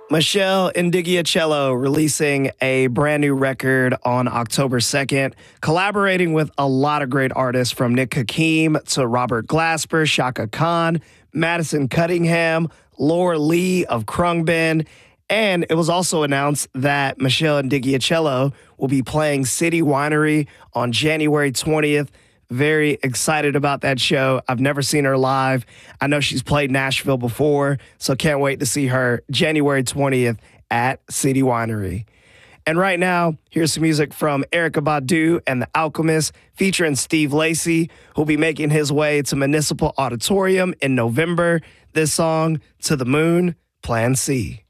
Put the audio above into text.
Michelle Indignacello releasing a brand new record on October 2nd, collaborating with a lot of great artists from Nick Hakim to Robert Glasper, Shaka Khan, Madison Cunningham, Laura Lee of Khruangbin. And it was also announced that Michelle Indignacello will be playing City Winery on January 20th. Very excited about that show. I've never seen her live. I know she's played Nashville before, so can't wait to see her January 20th at City Winery. And right now, here's some music from Erykah Badu and The Alchemist featuring Steve Lacy, who'll be making his way to Municipal Auditorium in November. This song, To the Moon, Plan C.